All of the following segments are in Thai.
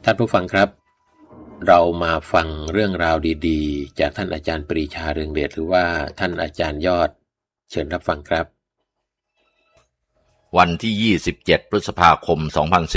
ท่านผู้ฟังครับเรามาฟังเรื่องราวดีๆจากท่านอาจารย์ปรีชาเรืองเดชหรือว่าท่านอาจารย์ยอดเชิญรับฟังครับวันที่27พฤษภาคม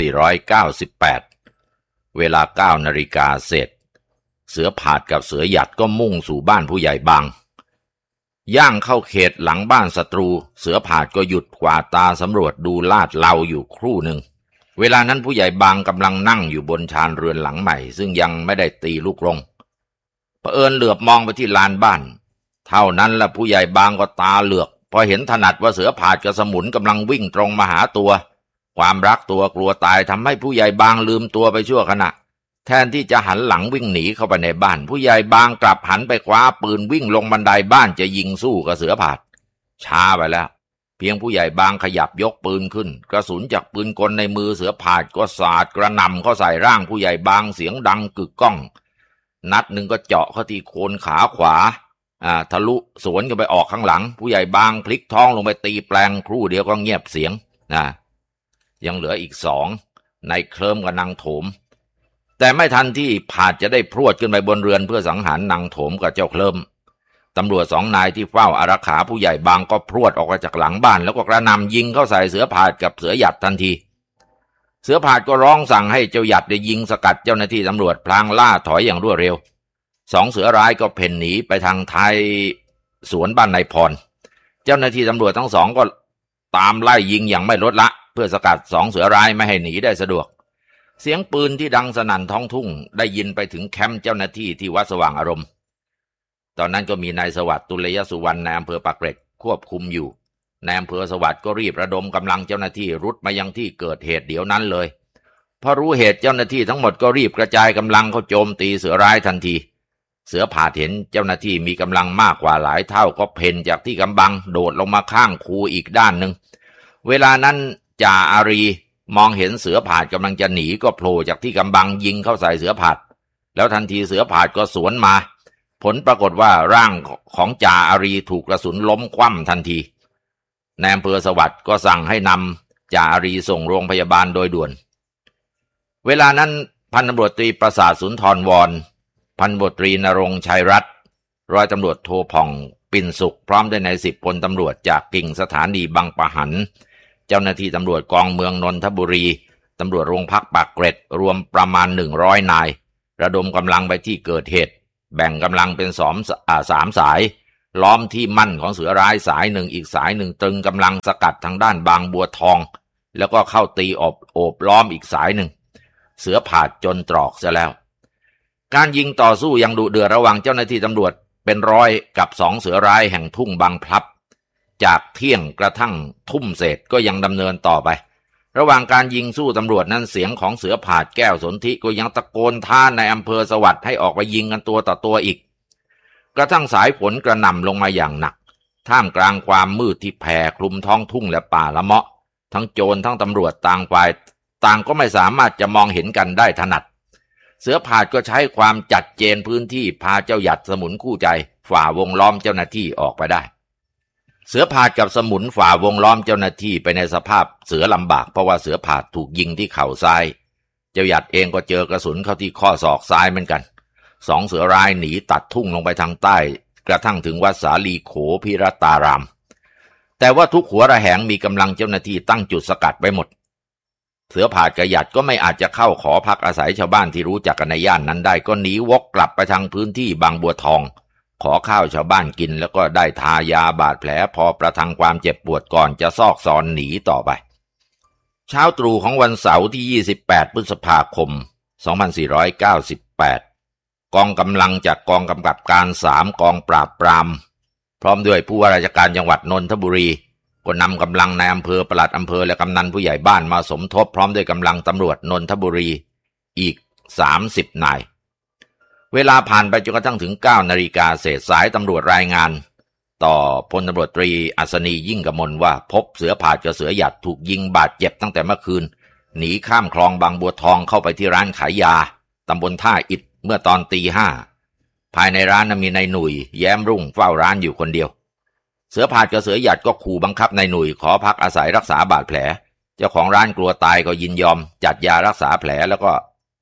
2498เวลา 9 นาฬิกาเศษเสือผาดกับเสือหยัดก็มุ่งสู่บ้านผู้ใหญ่บางย่างเข้าเขตหลังบ้านศัตรูเสือผาดก็หยุดกวาดตาสำรวจดูลาดเลาอยู่ครู่หนึ่งเวลานั้นผู้ใหญ่บางกำลังนั่งอยู่บนชานเรือนหลังใหม่ซึ่งยังไม่ได้ตีลูกลงเผอิญเหลือบมองไปที่ลานบ้านเท่านั้นละผู้ใหญ่บางก็ตาเหลือกพอเห็นถนัดว่าเสือผาดกับสมุนกำลังวิ่งตรงมาหาตัวความรักตัวกลัวตายทำให้ผู้ใหญ่บางลืมตัวไปชั่วขณะแทนที่จะหันหลังวิ่งหนีเข้าไปในบ้านผู้ใหญ่บางกลับหันไปคว้าปืนวิ่งลงบันไดบ้านจะยิงสู้กับเสือผาดช้าไปแล้วเพียงผู้ใหญ่บางขยับยกปืนขึ้นกระสุนจากปืนกลในมือเสือผาดก็สาดกระหน่ำเข้าใส่ร่างผู้ใหญ่บางเสียงดังกึกก้องนัดหนึ่งก็เจาะเข้าที่โคนขาขวาทะลุสวนกันไปออกข้างหลังผู้ใหญ่บางพลิกท้องลงไปตีแปลงครู่เดียวก็เงียบเสียงยังเหลืออีก2ในเคลิ้มกับนางโถมแต่ไม่ทันที่ผาดจะได้พรวดขึ้นไปบนเรือนเพื่อสังหารนางโถมกับเจ้าเคลิ้มตำรวจ2 นายที่เฝ้าอารักขาผู้ใหญ่บางก็พรวดออกมาจากหลังบ้านแล้วก็กระหน่ำยิงเข้าใส่เสือผาดกับเสือหยัดทันทีเสือผาดก็ร้องสั่งให้เจ้าหยัดได้ยิงสกัดเจ้าหน้าที่ตำรวจพลางล่าถอยอย่างรวดเร็ว2 เสือร้ายก็เพ่นหนีไปทางท้ายสวนบ้านนายพรเจ้าหน้าที่ตำรวจทั้ง2ก็ตามไล่ยิงอย่างไม่ลดละเพื่อสกัด2 เสือร้ายไม่ให้หนีได้สะดวกเสียงปืนที่ดังสนั่นท้องทุ่งได้ยินไปถึงแคมป์เจ้าหน้าที่ที่วัดสว่างอารมณ์ตอนนั้นก็มีนายสวัสดิ์ตุลยสุวรรณนายอำเภอปากเกร็ดควบคุมอยู่นายอำเภอสวัสดิ์ก็รีบระดมกำลังเจ้าหน้าที่รุดมายังที่เกิดเหตุเดี๋ยวนั้นเลยพอรู้เหตุเจ้าหน้าที่ทั้งหมดก็รีบกระจายกำลังเข้าโจมตีเสือร้ายทันทีเสือผาดเห็นเจ้าหน้าที่มีกำลังมากกว่าหลายเท่าก็เพ่นจากที่กำบังโดดลงมาข้างคูอีกด้านหนึ่งเวลานั้นจ่าอารีมองเห็นเสือผาดกำลังจะหนีก็โผล่จากที่กำบังยิงเข้าใส่เสือผาดแล้วทันทีเสือผาดก็สวนมาผลปรากฏว่าร่างของจ่าอารีถูกกระสุนล้มคว่ำทันทีนายอำเภอสวัสดิ์ก็สั่งให้นำจ่าอารีส่งโรงพยาบาลโดยด่วนเวลานั้นพันตำรวจตรีประสาทสุนทรวรพันตำรวจตรีณรงค์ชัยรัตน์ร้อยตำรวจโทผ่องปิ่นสุขพร้อมด้วยนาย10 พลตำรวจจากกิ่งสถานีบางปะหันเจ้าหน้าที่ตำรวจกองเมืองนนทบุรีตำรวจโรงพักปากเกร็ดรวมประมาณ100 นายระดมกำลังไปที่เกิดเหตุแบ่งกำลังเป็น3 สายล้อมที่มั่นของเสือร้ายสายหนึ่งอีกสายหนึ่งตรึงกำลังสกัดทางด้านบางบัวทองแล้วก็เข้าตีโอบล้อมอีกสายหนึ่งเสือผาดจนตรอกซะแล้วการยิงต่อสู้ยังดุเดือดระหว่างเจ้าหน้าที่ตำรวจเป็นร้อยกับ2 เสือร้ายแห่งทุ่งบางพลับจากเที่ยงกระทั่งทุ่มเศษก็ยังดำเนินต่อไประหว่างการยิงสู้ตำรวจนั้นเสียงของเสือผาดแก้วสนธิก็ยังตะโกนท้าในอำเภอสวัสดิ์ให้ออกไปยิงกันตัวต่อตัวอีกกระทั่งสายฝนกระหน่ำลงมาอย่างหนักท่ามกลางความมืดที่แผ่คลุมท้องทุ่งและป่าละเมาะทั้งโจรทั้งตำรวจต่างฝ่ายต่างก็ไม่สามารถจะมองเห็นกันได้ถนัดเสือผาดก็ใช้ความจัดเจนพื้นที่พาเจ้าหยัดสมุนคู่ใจฝ่าวงล้อมเจ้าหน้าที่ออกไปได้เสือผาดกับสมุนฝ่าวงล้อมเจ้าหน้าที่ไปในสภาพเสือลำบากเพราะว่าเสือผาดถูกยิงที่เข่าซ้ายเจ้าหยัดเองก็เจอกระสุนเข้าที่ข้อศอกซ้ายเหมือนกัน2 เสือร้ายหนีตัดทุ่งลงไปทางใต้กระทั่งถึงวัดสาลีโขพิรตารามแต่ว่าทุกหัวระแหงมีกำลังเจ้าหน้าที่ตั้งจุดสกัดไว้หมดเสือผาดกับหยัดก็ไม่อาจจะเข้าขอพักอาศัยชาวบ้านที่รู้จักกันในย่านนั้นได้ก็หนีวกกลับไปทางพื้นที่บางบัวทองขอข้าวชาวบ้านกินแล้วก็ได้ทายาบาดแผลพอประทังความเจ็บปวดก่อนจะซอกซอนหนีต่อไปเช้าตรู่ของวันเสาร์ที่28 พฤษภาคม 2498กองกำลังจากกองกำกับการ3กองปราบปรามพร้อมด้วยผู้ว่าราชการจังหวัดนนทบุรีก็นำกำลังในอำเภอปลัดอำเภอและกำนันผู้ใหญ่บ้านมาสมทบพร้อมด้วยกำลังตำรวจนนทบุรีอีก30 นายเวลาผ่านไปจนกระทั่งถึง9 นาฬิกาเศษสายตำรวจรายงานต่อพลตำรวจตรีอัศนียิ่งกมลว่าพบเสือผาดกับเสือหยัดถูกยิงบาดเจ็บตั้งแต่เมื่อคืนหนีข้ามคลองบางบัวทองเข้าไปที่ร้านขายยาตำบลท่าอิฐเมื่อตอนตี 5ภายในร้านมีนายหนุ่ยแย้มรุ่งเฝ้าร้านอยู่คนเดียวเสือผาดกับเสือหยัดก็ขู่บังคับนายหนุ่ยขอพักอาศัยรักษาบาดแผลเจ้าของร้านกลัวตายก็ยินยอมจัดยารักษาแผลแล้วก็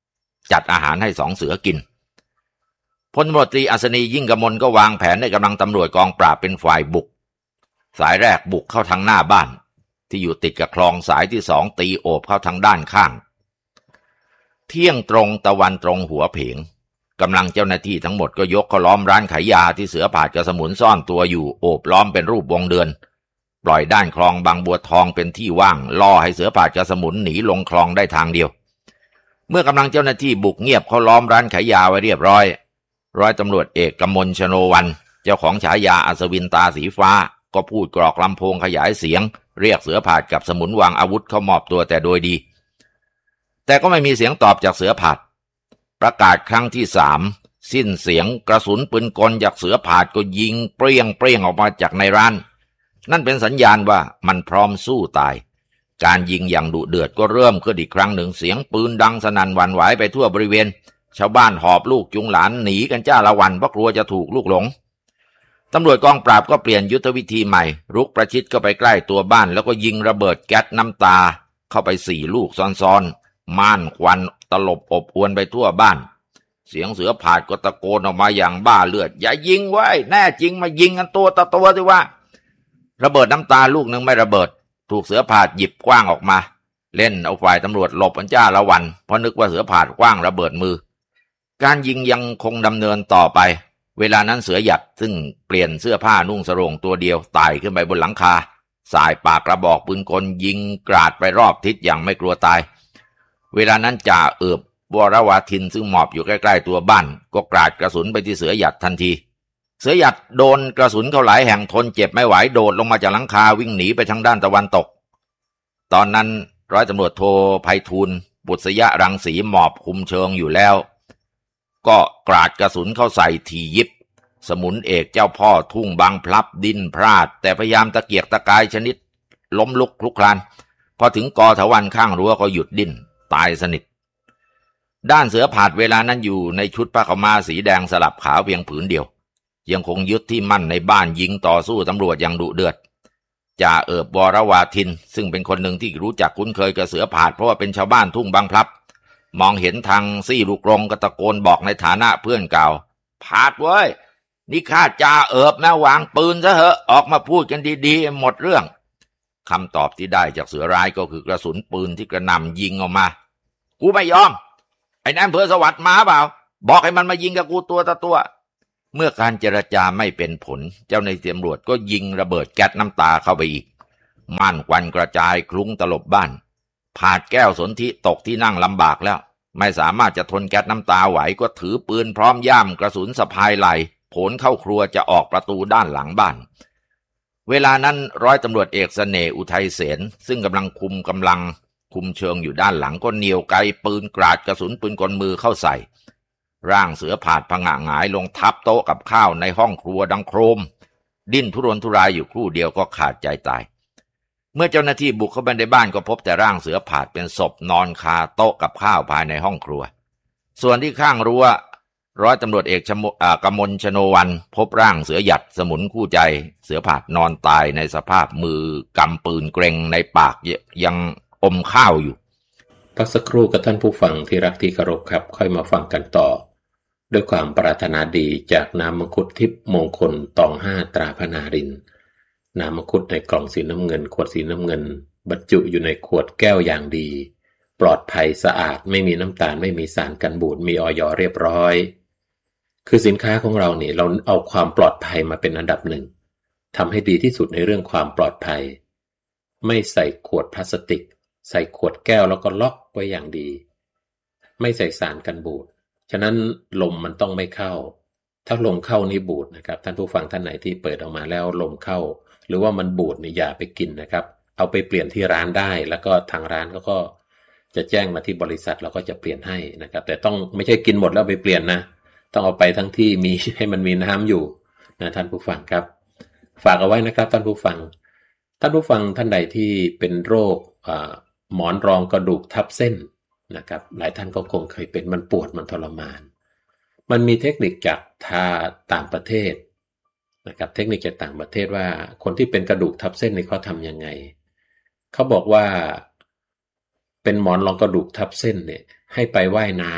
จัดอาหารให้2 เสือกินพลตำรวจตรีอัศนียิ่งกมลก็วางแผนให้กำลังตำรวจกองปราบเป็นฝ่ายบุกสายแรกบุกเข้าทางหน้าบ้านที่อยู่ติดกับคลองสายที่2ตีโอบเข้าทางด้านข้างเที่ยงตรงตะวันตรงหัวเผงกำลังเจ้าหน้าที่ทั้งหมดก็ยกเข้าล้อมร้านขายยาที่เสือผาดกับสมุนซ่อนตัวอยู่โอบล้อมเป็นรูปวงเดือนปล่อยด้านคลองบางบัวทองเป็นที่ว่างล่อให้เสือผาดกับสมุนหนีลงคลองได้ทางเดียวเมื่อกำลังเจ้าหน้าที่บุกเงียบเข้าล้อมร้านขายยาไว้เรียบร้อยร้อยตำรวจเอกกมลชโนวันเจ้าของฉายาอัศวินตาสีฟ้าก็พูดกรอกลำโพงขยายเสียงเรียกเสือผาดกับสมุนวางอาวุธเข้ามอบตัวแต่โดยดีแต่ก็ไม่มีเสียงตอบจากเสือผาดประกาศครั้งที่3สิ้นเสียงกระสุนปืนกลจากเสือผาดก็ยิงเปรี้ยงออกมาจากในร้านนั่นเป็นสัญญาณว่ามันพร้อมสู้ตายการยิงอย่างดุเดือดก็เริ่มขึ้นอีกครั้งหนึ่งเสียงปืนดังสนั่นหวั่นไหวไปทั่วบริเวณชาวบ้านหอบลูกจุงหลานหนีกันจ้าละวันเพราะกลัวจะถูกลูกหลงตำรวจกองปราบก็เปลี่ยนยุทธวิธีใหม่รุกประชิดเข้าไปใกล้ตัวบ้านแล้วก็ยิงระเบิดแก๊สน้ำตาเข้าไป4 ลูกซ้อนๆม่านควันตลบอบอวนไปทั่วบ้านเสียงเสือผาดก็ตะโกนออกมาอย่างบ้าเลือดอย่ายิงไว้แน่จริงมายิงกันตัวต่อตัวสิว่าระเบิดน้ำตาลูกนึงไม่ระเบิดถูกเสือผาดหยิบคว้างออกมาเล่นเอาฝ่ายตำรวจหลบกันจ้าละวันเพราะนึกว่าเสือผาดคว้างระเบิดมือการยิงยังคงดำเนินต่อไปเวลานั้นเสือหยัดซึ่งเปลี่ยนเสื้อผ้านุ่งสรงตัวเดียวไต่ขึ้นไปบนหลังคาสายปากกระบอกปืนกลยิงกราดไปรอบทิศอย่างไม่กลัวตายเวลานั้นจ่าเอิบวรวาทินซึ่งหมอบอยู่ใกล้ๆตัวบ้านก็กราดกระสุนไปที่เสือหยัดทันทีเสือหยัดโดนกระสุนเข้าหลายแห่งทนเจ็บไม่ไหวโดดลงมาจากหลังคาวิ่งหนีไปทางด้านตะวันตกตอนนั้นร้อยตำรวจโทไพฑูรย์บุษยรังสีหมอบคุมเชิงอยู่แล้วก็กราดกระสุนเข้าใส่ทียิบสมุนเอกเจ้าพ่อทุ่งบางพลับดิ้นพลาดแต่พยายามตะเกียกตะกายชนิดล้มลุกคลุกคลานพอถึงกอถวันข้างรั้วก็หยุดดิ้นตายสนิทด้านเสือผาดเวลานั้นอยู่ในชุดผ้าขาวม้าสีแดงสลับขาวเพียงผืนเดียวยังคงยึดที่มั่นในบ้านยิงต่อสู้ตำรวจอย่างดุเดือดจ่าเอิบวรวาทินซึ่งเป็นคนหนึ่งที่รู้จักคุ้นเคยกับเสือผาดเพราะว่าเป็นชาวบ้านทุ่งบางพลับมองเห็นทางซี่ลูกกรงก็ตะโกนบอกในฐานะเพื่อนเก่าผาดเว้ยนี่ข้าจ่าเอิบนะวางปืนซะเหอะออกมาพูดกันดีๆหมดเรื่องคำตอบที่ได้จากเสือร้ายก็คือกระสุนปืนที่กระหน่ำยิงออกมากูไม่ยอมไอ้นั่นเพื่อสวัสดิ์มาเปล่าบอกให้มันมายิงกับกูตัวต่อตัวเมื่อการเจรจาไม่เป็นผลเจ้าหน้าที่ตำรวจก็ยิงระเบิดแก๊สน้ำตาเข้าไปอีกม่านควันกระจายคลุ้งตลบบ้านผาดแก้วสนธิตกที่นั่งลำบากแล้วไม่สามารถจะทนแก๊สน้ำตาไหวก็ถือปืนพร้อมย่ามกระสุนสะพายไหล่โผนเข้าครัวจะออกประตูด้านหลังบ้านเวลานั้นร้อยตำรวจเอกเสน่ห์อุทัยเสนซึ่งกำลังคุมเชิงอยู่ด้านหลังก็เหนี่ยวไกปืนกราดกระสุนปืนกลมือเข้าใส่ร่างเสือผาดผงะหงายลงทับโต๊ะกับข้าวในห้องครัวดังโครมดิ้นทุรนทุรายอยู่ครู่เดียวก็ขาดใจตายเมื่อเจ้าหน้าที่บุกเข้าไปในบ้านก็พบแต่ร่างเสือผาดเป็นศพนอนคาโต๊ะกับข้าวภายในห้องครัวส่วนที่ข้างรั้วร้อยตำรวจเอกกมลชโนวันพบร่างเสือหยัดสมุนคู่ใจเสือผาดนอนตายในสภาพมือกำปืนเกร็งในปากยังอมข้าวอยู่พักสักครู่กับท่านผู้ฟังที่รักที่เคารพครับค่อยมาฟังกันต่อด้วยความปรารถนาดีจากน้ำมังคุดทิพย์มงคลตอง5ตราพนารินน้ำมังคุดในกล่องสีน้ำเงินขวดสีน้ำเงินบรรจุอยู่ในขวดแก้วอย่างดีปลอดภัยสะอาดไม่มีน้ำตาลไม่มีสารกันบูดมีอย.เรียบร้อยคือสินค้าของเราเนี่ยเราเอาความปลอดภัยมาเป็นอันดับหนึ่งทำให้ดีที่สุดในเรื่องความปลอดภัยไม่ใส่ขวดพลาสติกใส่ขวดแก้วแล้วก็ล็อกไว้อย่างดีไม่ใส่สารกันบูดฉะนั้นลมมันต้องไม่เข้าถ้าลมเข้านี่บูดนะครับท่านผู้ฟังท่านไหนที่เปิดออกมาแล้วลมเข้าหรือว่ามันบูดนี่อย่าไปกินนะครับเอาไปเปลี่ยนที่ร้านได้แล้วก็ทางร้านก็จะแจ้งมาที่บริษัทเราก็จะเปลี่ยนให้นะครับแต่ต้องไม่ใช่กินหมดแล้วไปเปลี่ยนนะต้องเอาไปทั้งที่มีให้มันมีน้ำอยู่นะท่านผู้ฟังครับฝากเอาไว้นะครับท่านผู้ฟังท่านใดที่เป็นโรคหมอนรองกระดูกทับเส้นนะครับหลายท่านก็คงเคยเป็นมันปวดมันทรมานมันมีเทคนิคจากต่างประเทศนะครับเทคนิคจากต่างประเทศว่าคนที่เป็นกระดูกทับเส้นนี่เขาทำยังไงเขาบอกว่าเป็นหมอนรองกระดูกทับเส้นเนี่ยให้ไปว่ายน้ำ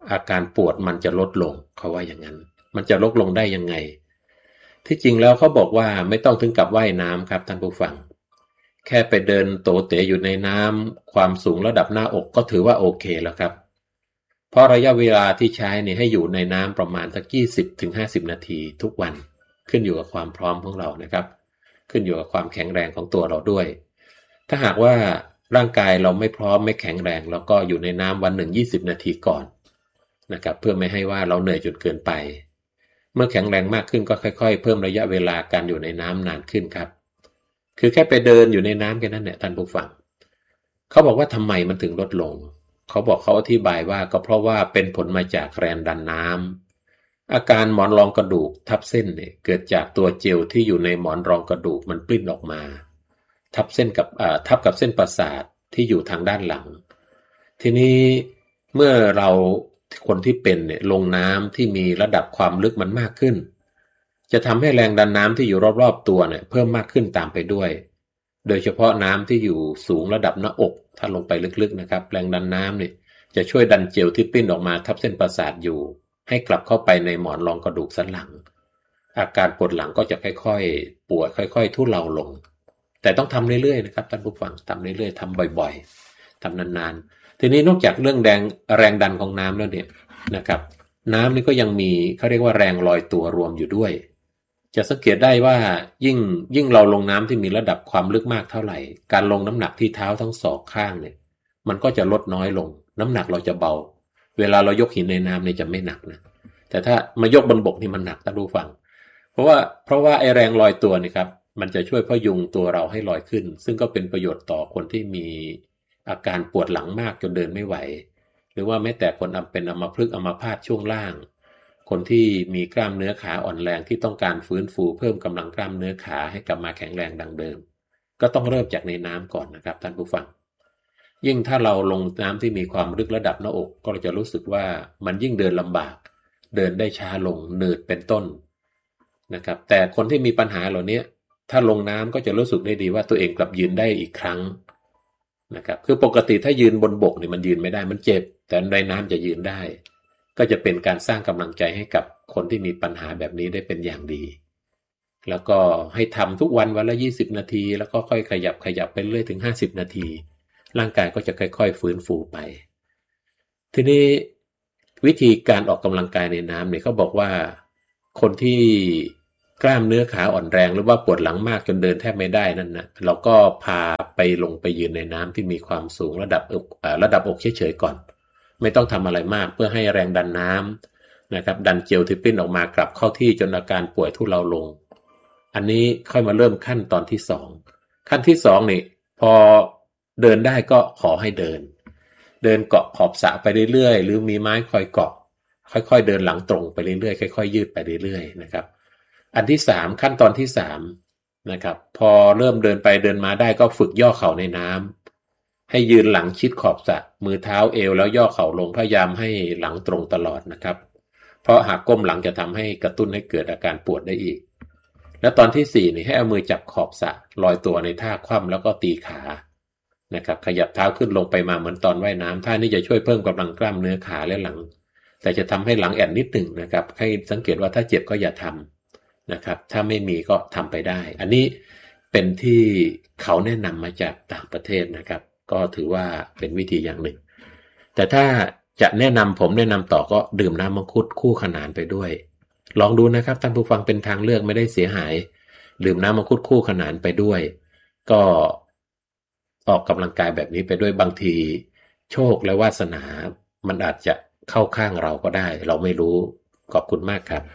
อาการปวดมันจะลดลงเขาว่าอย่างนั้นมันจะลดลงได้ยังไงที่จริงแล้วเขาบอกว่าไม่ต้องถึงกับว่ายน้ำครับท่านผู้ฟังแค่ไปเดินโตเต๋อยู่ในน้ำความสูงระดับหน้าอกก็ถือว่าโอเคแล้วครับเพราะระยะเวลาที่ใช้นี่ให้อยู่ในน้ำประมาณสัก 20-50 นาทีทุกวันขึ้นอยู่กับความพร้อมของเรานะครับขึ้นอยู่กับความแข็งแรงของตัวเราด้วยถ้าหากว่าร่างกายเราไม่พร้อมไม่แข็งแรงแล้วก็อยู่ในน้ำวันหนึ่ง20 นาทีก่อนนะครับเพื่อไม่ให้ว่าเราเหนื่อยจนเกินไปเมื่อแข็งแรงมากขึ้นก็ค่อยๆเพิ่มระยะเวลาการอยู่ในน้ำนานขึ้นครับคือแค่ไปเดินอยู่ในน้ำแค่นั้นเนี่ยท่านผู้ฟังเขาบอกว่าทำไมมันถึงลดลงเขาบอกเขาอธิบายว่าก็เพราะว่าเป็นผลมาจากแรงดันน้ำอาการหมอนรองกระดูกทับเส้นเนี่ยเกิดจากตัวเจลที่อยู่ในหมอนรองกระดูกมันปลิ้นออกมาทับกับเส้นประสาทที่อยู่ทางด้านหลังทีนี้เมื่อเราคนที่เป็นเนี่ยลงน้ำที่มีระดับความลึกมันมากขึ้นจะทำให้แรงดันน้ำที่อยู่รอบๆตัวเนี่ยเพิ่มมากขึ้นตามไปด้วยโดยเฉพาะน้ำที่อยู่สูงระดับหน้าอกถ้าลงไปลึกๆนะครับแรงดันน้ำเนี่ยจะช่วยดันเจลที่ปลิ้นออกมาทับเส้นประสาทอยู่ให้กลับเข้าไปในหมอนรองกระดูกสันหลังอาการปวดหลังก็จะค่อยๆปวดค่อยๆทุเลาลงแต่ต้องทำเรื่อยๆนะครับท่านผู้ฟังทำเรื่อยๆทำบ่อยๆทำนานๆทีนี้นอกจากเรื่องแรงดันของน้ำแล้วเนี่ยนะครับน้ำนี่ก็ยังมีเขาเรียกว่าแรงลอยตัวรวมอยู่ด้วยจะสังเกตได้ว่ายิ่งเราลงน้ำที่มีระดับความลึกมากเท่าไหร่การลงน้ำหนักที่เท้าทั้งสองข้างเนี่ยมันก็จะลดน้อยลงน้ำหนักเราจะเบาเวลาเรายกหินในน้ำเนี่ยจะไม่หนักนะแต่ถ้ามายกบนบกนี่มันหนักท่านผู้ฟังเพราะว่าไอแรงลอยตัวนี่ครับมันจะช่วยพยุงตัวเราให้ลอยขึ้นซึ่งก็เป็นประโยชน์ต่อคนที่มีอาการปวดหลังมากจนเดินไม่ไหวหรือว่าแม้แต่คนเป็นอัมพฤกษ์อัมพาตช่วงล่างคนที่มีกล้ามเนื้อขาอ่อนแรงที่ต้องการฟื้นฟูเพิ่มกำลังกล้ามเนื้อขาให้กลับมาแข็งแรงดังเดิมก็ต้องเริ่มจากในน้ำก่อนนะครับท่านผู้ฟังยิ่งถ้าเราลงน้ำที่มีความลึกระดับหน้าอกก็จะรู้สึกว่ามันยิ่งเดินลำบากเดินได้ช้าลงหนืดเป็นต้นนะครับแต่คนที่มีปัญหาเหล่านี้ถ้าลงน้ำก็จะรู้สึกได้ดีว่าตัวเองกลับยืนได้อีกครั้งนะครับคือปกติถ้ายืนบนบกเนี่ยมันยืนไม่ได้มันเจ็บแต่ในน้ำจะยืนได้ก็จะเป็นการสร้างกำลังใจให้กับคนที่มีปัญหาแบบนี้ได้เป็นอย่างดีแล้วก็ให้ทำทุกวันละ20 นาทีแล้วก็ค่อยขยับไปเรื่อยถึง50 นาทีร่างกายก็จะค่อยๆฟื้นฟูไปทีนี้วิธีการออกกำลังกายในน้ำเนี่ยเขาบอกว่าคนที่กล้ามเนื้อขาอ่อนแรงหรือว่าปวดหลังมากจนเดินแทบไม่ได้นั่นนะเราก็พาไปลงไปยืนในน้ำที่มีความสูงระดับอกเฉยๆก่อนไม่ต้องทำอะไรมากเพื่อให้แรงดันน้ำนะครับดันเจลที่ปลิ้นออกมากลับเข้าที่จนอาการป่วยทุเลาลงอันนี้ค่อยมาเริ่มขั้นตอนที่2ขั้นที่2นี่พอเดินได้ก็ขอให้เดินเกาะขอบสระไปเรื่อยๆหรือมีไม้คอยเกาะค่อยๆเดินหลังตรงไปเรื่อยๆค่อยๆยืดไปเรื่อยๆนะครับอันที่3ขั้นตอนที่3นะครับพอเริ่มเดินไปเดินมาได้ก็ฝึกย่อเข่าในน้ำให้ยืนหลังชิดขอบสระมือเท้าเอวแล้วย่อเข่าลงพยายามให้หลังตรงตลอดนะครับเพราะหากก้มหลังจะทำให้กระตุ้นให้เกิดอาการปวดได้อีกและตอนที่4นี่ให้เอามือจับขอบสระลอยตัวในท่าคว่ำแล้วก็ตีขานะครับขยับเท้าขึ้นลงไปมาเหมือนตอนว่ายน้ำท่านี้จะช่วยเพิ่มกำลังกล้ามเนื้อขาและหลังแต่จะทำให้หลังแอนนิดหนึ่งนะครับให้สังเกตว่าถ้าเจ็บก็อย่าทำนะครับถ้าไม่มีก็ทำไปได้อันนี้เป็นที่เขาแนะนำมาจากต่างประเทศนะครับก็ถือว่าเป็นวิธีอย่างหนึ่งแต่ถ้าจะผมแนะนำต่อก็ดื่มน้ำมังคุดคู่ขนานไปด้วยลองดูนะครับท่านผู้ฟังเป็นทางเลือกไม่ได้เสียหายดื่มน้ำมังคุดคู่ขนานไปด้วยก็ออกกำลังกายแบบนี้ไปด้วยบางทีโชคและวาสนามันอาจจะเข้าข้างเราก็ได้เราไม่รู้ขอบคุณมากครับ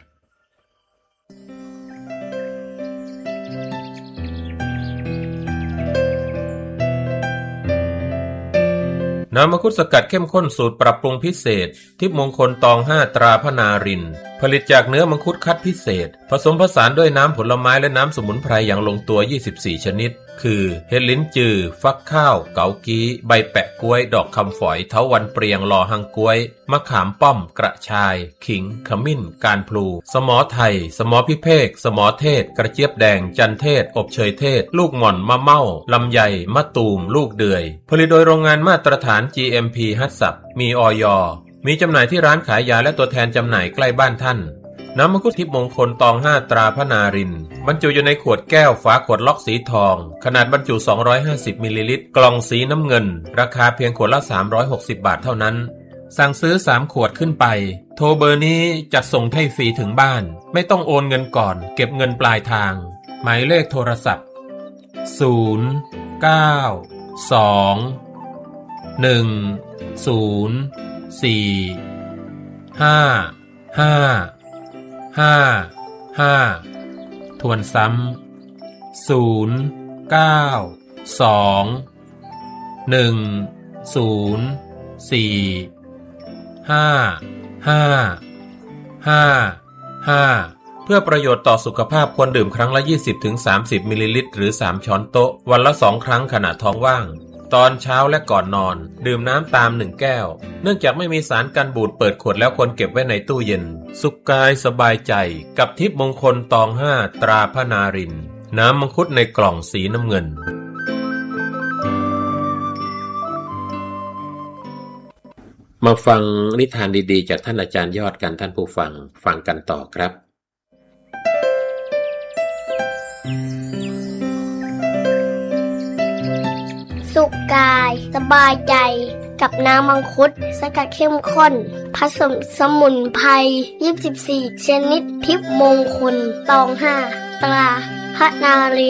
น้ำมังคุดสกัดเข้มข้นสูตรปรับปรุงพิเศษทิพย์มงคลตอง5ตราพนารินผลิตจากเนื้อมังคุดคัดพิเศษผสมผสานด้วยน้ำผลไม้และน้ำสมุนไพรอย่างลงตัว24ชนิดคือเห็ดลิ้นจือฟักข้าวเกากี้ใบแปะกล้วยดอกคำฝอยเถาวัลย์เปรียงลอหังกล้วยมะขามป้อมกระชายขิงขมิ้นการพลูสมอไทยสมอพิเภกสมอเทศกระเจี๊ยบแดงจันเทศอบเชยเทศลูกหม่อนมะเม่าลำไยมะตูมลูกเดือยผลิตโดยโรงงานมาตรฐาน GMP ฮัตสับมีอยมีจำหน่ายที่ร้านขายยาและตัวแทนจำหน่ายใกล้บ้านท่านน้ำมังคุดทิพย์มงคลตอง5ตราพระนารินทร์บรรจุอยู่ในขวดแก้วฝาขวดล็อกสีทองขนาดบรรจุ250มิลลิลิตรกล่องสีน้ำเงินราคาเพียงขวดละ360บาทเท่านั้นสั่งซื้อ3ขวดขึ้นไปโทรเบอร์นี้จัดส่งให้ฟรีถึงบ้านไม่ต้องโอนเงินก่อนเก็บเงินปลายทางหมายเลขโทรศัพท์0 9 2 1 0 4 5 5 5 ทวนซ้ำ0 9 2 1 0 4 5 5 5 เพื่อประโยชน์ต่อสุขภาพควรดื่มครั้งละ 20-30 มิลลิลิตรหรือ3ช้อนโต๊ะวันละ2ครั้งขณะท้องว่างตอนเช้าและก่อนนอนดื่มน้ำตาม1แก้วเนื่องจากไม่มีสารกันบูดเปิดขวดแล้วควรเก็บไว้ในตู้เย็นสุขกายสบายใจกับทิพย์มงคลตอง5ตราพระนารินทร์น้ำมังคุดในกล่องสีน้ำเงินมาฟังนิทานดีๆจากท่านอาจารย์ยอดกันท่านผู้ฟังฟังกันต่อครับสุขกายสบายใจกับน้ำมังคุดสกัดเข้มข้นผสมสมุนไพร24ชนิดทิพย์มงคลตอง5ตราพระนาริ